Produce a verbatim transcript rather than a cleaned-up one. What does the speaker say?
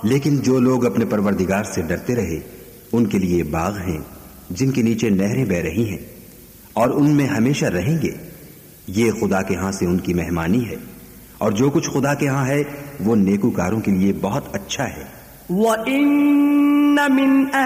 लेकिन जो लोग अपने परवरदिगार से डरते रहे उनके लिए बाग हैं जिनके नीचे नहरें बह रही हैं और उनमें हमेशा रहेंगे। ये खुदा के हां से उनकी मेहमानी है और जो कुछ खुदा के हां है वो नेकूकारों के लिए बहुत अच्छा है।